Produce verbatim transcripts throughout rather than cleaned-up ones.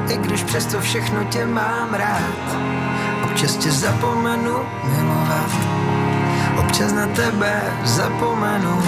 i když přesto všechno tě mám rád, občas tě zapomenu milovat, občas na tebe zapomenu.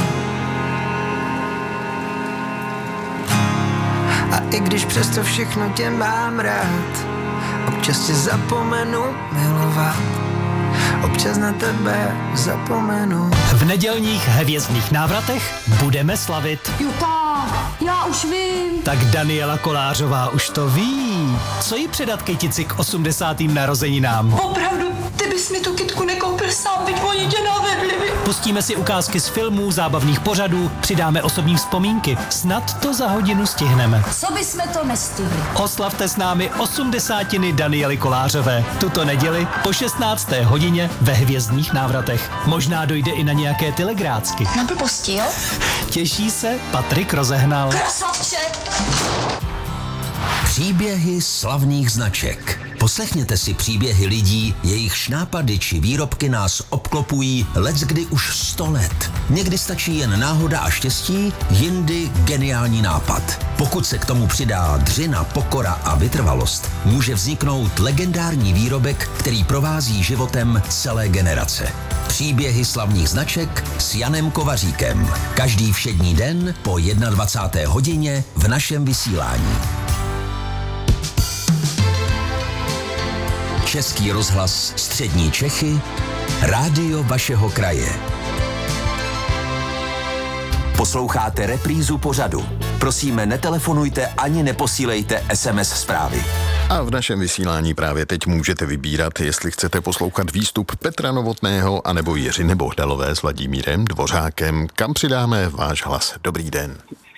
A i když přesto všechno tě mám rád, občas tě zapomenu milovat, občas na tebe zapomenu. V nedělních hvězdných návratech budeme slavit. Jo tak, já už vím. Tak Daniela Kolářová už to ví. Co jí předat kytici k osmdesátým narozeninám? Opravdu, ty bys mi tu kytku nekoupil sám, byť oni tě navedli. Pustíme si ukázky z filmů, zábavných pořadů, přidáme osobní vzpomínky. Snad to za hodinu stihneme. Co bysme to nestihli? Oslavte s námi osmdesátiny Daniely Kolářové. Tuto neděli po šestnácté hodině ve hvězdných návratech. Možná dojde i na nějaké telegrácky. Na blbosti, jo? Těší se Patrik Rozehnal. Krasavče! Příběhy slavných značek. Poslechněte si příběhy lidí, jejichž nápady či výrobky nás obklopují leckdy už sto let. Někdy stačí jen náhoda a štěstí, jindy geniální nápad. Pokud se k tomu přidá dřina, pokora a vytrvalost, může vzniknout legendární výrobek, který provází životem celé generace. Příběhy slavných značek s Janem Kovaříkem. Každý všední den po dvacáté jedné hodině v našem vysílání. Český rozhlas Střední Čechy, rádio vašeho kraje. Posloucháte reprízu pořadu. Prosíme, netelefonujte ani neposílejte es em es zprávy. A v našem vysílání právě teď můžete vybírat, jestli chcete poslouchat výstup Petra Novotného anebo Jiřiny Bohdalové s Vladimírem Dvořákem. Kam přidáme váš hlas? Dobrý den.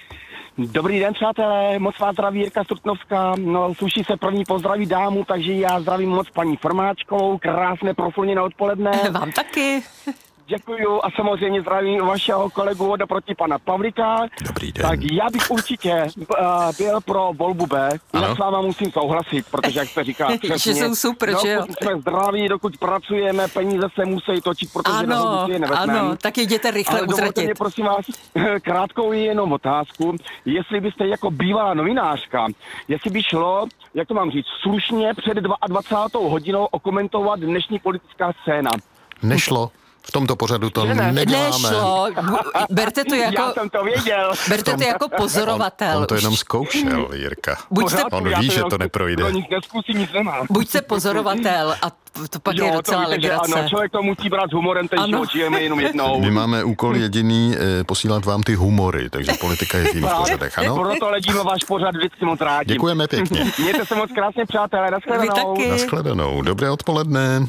Dobrý den, přátelé, moc vás zdraví Jirka Strutnovská, no sluší se první pozdraví dámu, takže já zdravím moc paní Formáčkovou, krásné proslněné odpoledne. Vám taky. Děkuju a samozřejmě zdravím vašeho kolegu od oproti pana Pavlíka. Dobrý den. Tak já bych určitě uh, byl pro volbu B, jinak s váma musím souhlasit, protože jak jste říká přesně, že jsou super, dokud že jo? jsme zdraví, dokud pracujeme, peníze se musí točit, protože ano, ano, tak jděte rychle ale dovolte mě, utratit. prosím vás, krátkou jenom otázku, jestli byste jako bývalá novinářka, jestli by šlo, jak to mám říct, slušně před dvacátou druhou hodinou okomentovat dnešní politická scéna. Nešlo. V tomto pořadu to Ne, ne. neděláme. Nešlo, berte to jako, Já jsem to věděl. berte to jako pozorovatel. On, on to jenom zkoušel, Jirka. Buďte, On Já ví, že jenom to neprojde. To nic neskusím, nic nemám. buďte pozorovatel a to pak Jo, je to docela víte, že legrace. ano, člověk to musí brát s humorem, ten Ano. život žijeme jenom jednou. My máme úkol jediný eh, posílat vám ty humory, takže politika je v jiných pořadech, ano? Proto ledíme váš pořad vždycky moc rádi. Děkujeme pěkně. Mějte se moc krásně, přátelé, Vy nashledanou. taky. Nashledanou. Dobré odpoledne.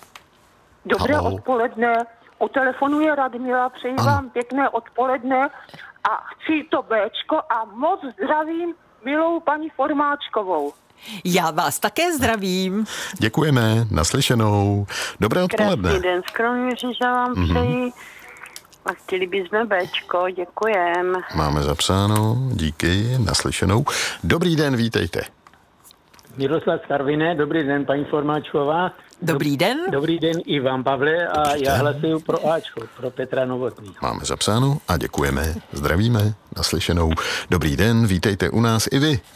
Dobré Haló. odpoledne. U telefonu je Radmila, přeji Ano. vám pěkné odpoledne a chci to Béčko a moc zdravím milou paní Formáčkovou. Já vás také zdravím. Děkujeme, naslyšenou. Dobré odpoledne. Krásný den, Kroměříže vám mm-hmm. přeji a chtěli bychom Béčko, děkujem. Máme zapsáno, díky, naslyšenou. Dobrý den, vítejte. Miroslav Karviné, dobrý den, paní Formáčková. Dobrý den. Dobrý den i vám, Pavle, a já hlasuju pro Ačko, pro Petra Novotného. Máme zapsáno a děkujeme, zdravíme, naslyšenou. Dobrý den, vítejte u nás i vy.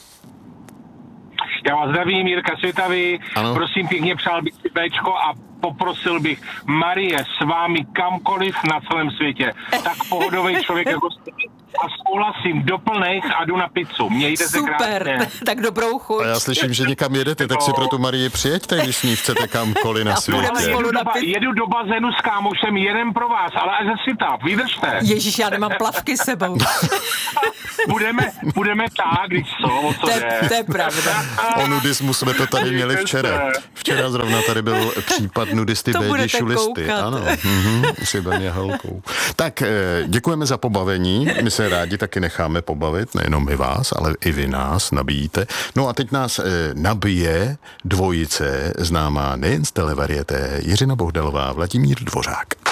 Já vás zdravím, Jirka Světavý, Ano. prosím pěkně, přál bych si Béčko a poprosil bych Marie s vámi kamkoliv na celém světě. Tak pohodový člověk jako jste. A souhlasím, doplnej a jdu na pizzu. Mějte se Super, krásně. tak dobrou chuť. A já slyším, že někam jedete, tak si pro tu Marii přijeďte, když s ní chcete kamkoliv na budeme světě. spolu Jedu do, na ba- pizzu. jedu do bazénu s kámošem, jeden pro vás, ale až ze sita, vydržte. Ježíš, já nemám plavky s sebou. budeme, budeme tak, když co, o co To je, jde. to je pravda. O nudismu jsme to tady měli včera. Včera zrovna tady byl případ nudisty To Bédi budete Šulisty. koukat. Ano, mhm, s Ivaně Halkou. Tak eh, děkujeme za pobavení. My se rádi taky necháme pobavit, nejenom my vás, ale i vy nás nabíjíte. No a teď nás eh, nabije dvojice známá nejen z televarieté Jiřina Bohdalová, Vladimír Dvořák.